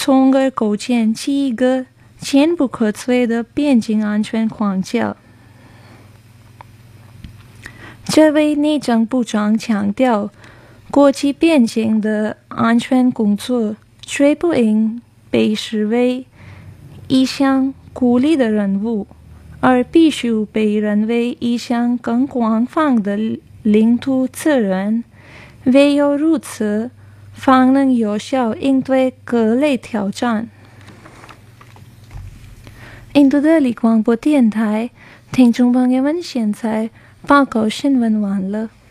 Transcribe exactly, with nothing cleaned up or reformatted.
从而构建起一个坚不可摧的边境安全框架。这位内政部长强调，国际边境的安全工作绝不应被视为一项孤立的任务，而必须被认为一项更广泛的领土责任。唯有如此，方能有效应对各类挑战。印度德里广播电台听众朋友们，现在报告新闻完了。